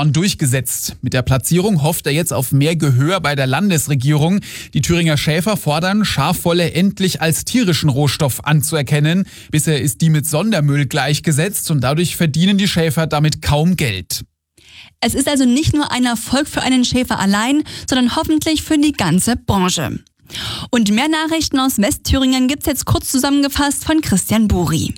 Paderborn durchgesetzt. Mit der Platzierung hofft er jetzt auf mehr Gehör bei der Landesregierung. Die Thüringer Schäfer fordern, Schafwolle endlich als tierischen Rohstoff anzuerkennen. Bisher ist die mit Sondermüll gleichgesetzt und dadurch verdienen die Schäfer damit kaum Geld. Es ist also nicht nur ein Erfolg für einen Schäfer allein, sondern hoffentlich für die ganze Branche. Und mehr Nachrichten aus Westthüringen gibt's jetzt kurz zusammengefasst von Christian Buri.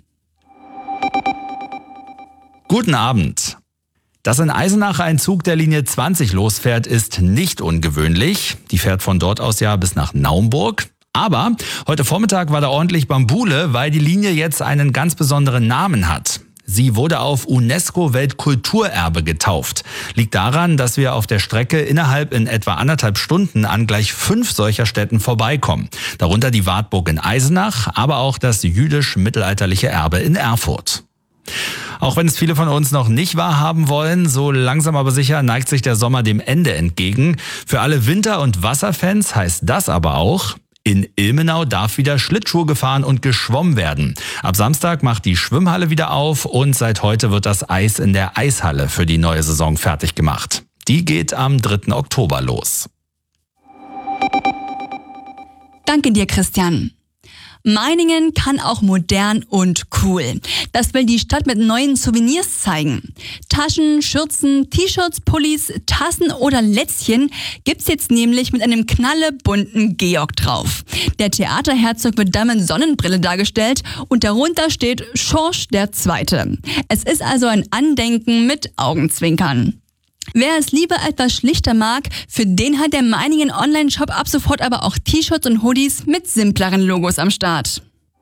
Guten Abend. Dass in Eisenach ein Zug der Linie 20 losfährt, ist nicht ungewöhnlich. Die fährt von dort aus ja bis nach Naumburg. Aber heute Vormittag war da ordentlich Bambule, weil die Linie jetzt einen ganz besonderen Namen hat. Sie wurde auf UNESCO-Weltkulturerbe getauft. Liegt daran, dass wir auf der Strecke innerhalb in etwa 1,5 Stunden an gleich 5 solcher Städten vorbeikommen. Darunter die Wartburg in Eisenach, aber auch das jüdisch-mittelalterliche Erbe in Erfurt. Auch wenn es viele von uns noch nicht wahrhaben wollen, so langsam aber sicher neigt sich der Sommer dem Ende entgegen. Für alle Winter- und Wasserfans heißt das aber auch: In Ilmenau darf wieder Schlittschuh gefahren und geschwommen werden. Ab Samstag macht die Schwimmhalle wieder auf und seit heute wird das Eis in der Eishalle für die neue Saison fertig gemacht. Die geht am 3. Oktober los. Danke dir, Christian. Meiningen kann auch modern und cool. Das will die Stadt mit neuen Souvenirs zeigen. Taschen, Schürzen, T-Shirts, Pullis, Tassen oder Lätzchen gibt's jetzt nämlich mit einem knallebunten Georg drauf. Der Theaterherzog wird da mit Sonnenbrille dargestellt und darunter steht Schorsch der Zweite. Es ist also ein Andenken mit Augenzwinkern. Wer es lieber etwas schlichter mag, für den hat der Meiningen Online-Shop ab sofort aber auch T-Shirts und Hoodies mit simpleren Logos am Start.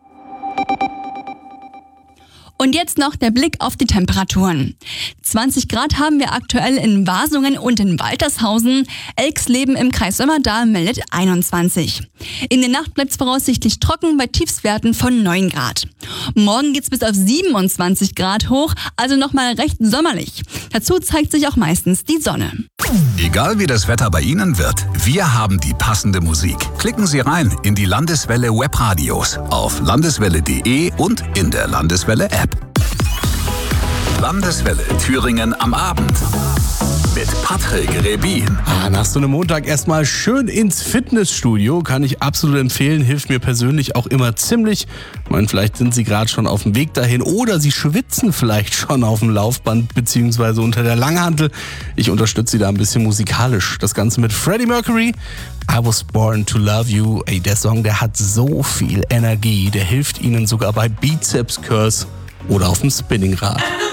Und jetzt noch der Blick auf die Temperaturen. 20 Grad haben wir aktuell in Wasungen und in Waltershausen. Elxleben im Kreis Sömmerda meldet 21. In der Nacht bleibt es voraussichtlich trocken bei Tiefstwerten von 9 Grad. Morgen geht's bis auf 27 Grad hoch, also nochmal recht sommerlich. Dazu zeigt sich auch meistens die Sonne. Egal wie das Wetter bei Ihnen wird, wir haben die passende Musik. Klicken Sie rein in die Landeswelle Webradios auf landeswelle.de und in der Landeswelle App. Landeswelle Thüringen am Abend mit Patrick Rebin. Nach so einem Montag erstmal schön ins Fitnessstudio, kann ich absolut empfehlen, hilft mir persönlich auch immer ziemlich. Ich meine, vielleicht sind Sie gerade schon auf dem Weg dahin oder Sie schwitzen vielleicht schon auf dem Laufband bzw. unter der Langhantel. Ich unterstütze Sie da ein bisschen musikalisch. Das Ganze mit Freddie Mercury, I Was Born to Love You. Ey, der Song, der hat so viel Energie, der hilft Ihnen sogar bei Bizeps Curls oder auf dem Spinningrad.